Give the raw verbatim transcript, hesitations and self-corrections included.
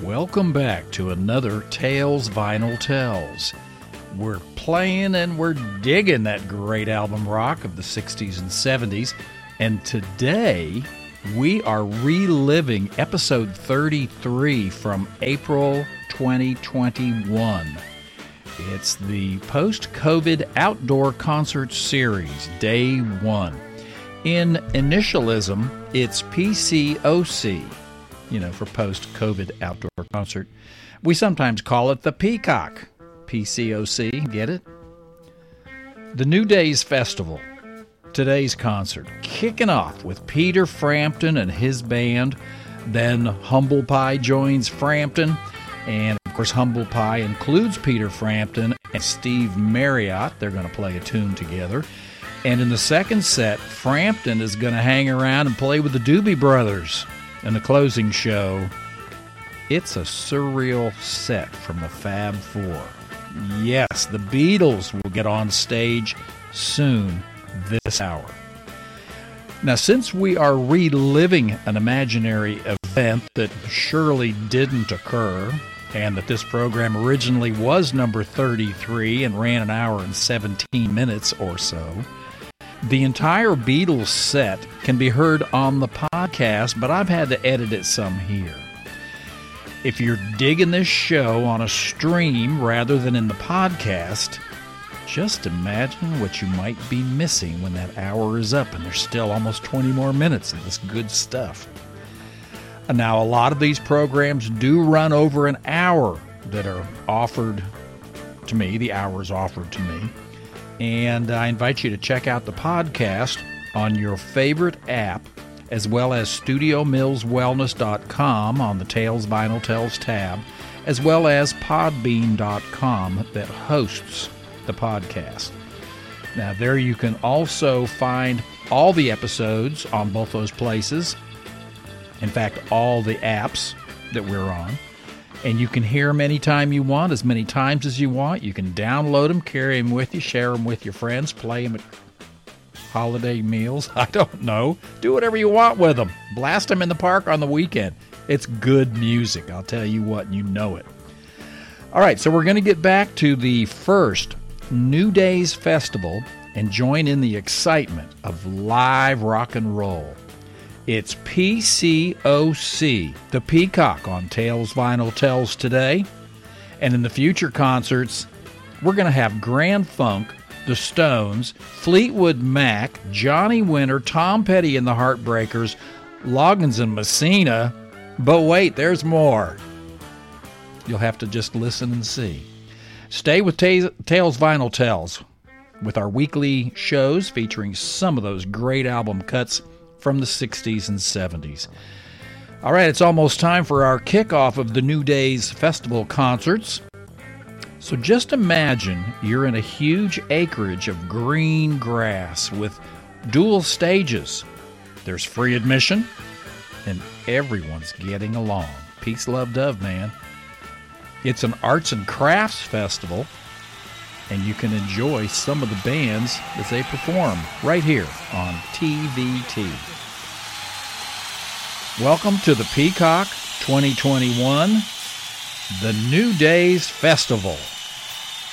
Welcome back to another Tales Vinyl Tells. We're playing and we're digging that great album rock of the sixties and seventies. And today we are reliving episode thirty-three from April twenty twenty-one. It's the post-COVID outdoor concert series, day one. In initialism, it's P C O C. You know, for post-COVID outdoor concert. We sometimes call it the Peacock. P C O C, get it? The New Days Festival. Today's concert, kicking off with Peter Frampton and his band. Then Humble Pie joins Frampton. And, of course, Humble Pie includes Peter Frampton and Steve Marriott. They're going to play a tune together. And in the second set, Frampton is going to hang around and play with the Doobie Brothers. In the closing show, it's a surreal set from the Fab Four. Yes, the Beatles will get on stage soon this hour. Now, since we are reliving an imaginary event that surely didn't occur, and that this program originally was number thirty-three and ran an hour and seventeen minutes or so, the entire Beatles set can be heard on the podcast, but I've had to edit it some here. If you're digging this show on a stream rather than in the podcast, just imagine what you might be missing when that hour is up and there's still almost twenty more minutes of this good stuff. And now, a lot of these programs do run over an hour that are offered to me. The hour is offered to me. And I invite you to check out the podcast on your favorite app, as well as studio mills wellness dot com on the Tales Vinyl Tells tab, as well as podbean dot com that hosts the podcast. Now, there you can also find all the episodes on both those places. In fact, all the apps that we're on. And you can hear them anytime you want, as many times as you want. You can download them, carry them with you, share them with your friends, play them at holiday meals. I don't know. Do whatever you want with them. Blast them in the park on the weekend. It's good music, I'll tell you what, and you know it. All right, so we're going to get back to the first New Days Festival and join in the excitement of live rock and roll. It's P C O C, the Peacock, on Tales Vinyl Tells today. And in the future concerts, we're going to have Grand Funk, The Stones, Fleetwood Mac, Johnny Winter, Tom Petty and the Heartbreakers, Loggins and Messina. But wait, there's more. You'll have to just listen and see. Stay with Tales Vinyl Tells with our weekly shows featuring some of those great album cuts from the sixties and seventies. All right, it's almost time for our kickoff of the New Days Festival concerts. So just imagine you're in a huge acreage of green grass with dual stages. There's free admission, and everyone's getting along. Peace, love, dove, man. It's an arts and crafts festival, and you can enjoy some of the bands as they perform right here on T V T. Welcome to the Peacock twenty twenty-one, the New Days Festival.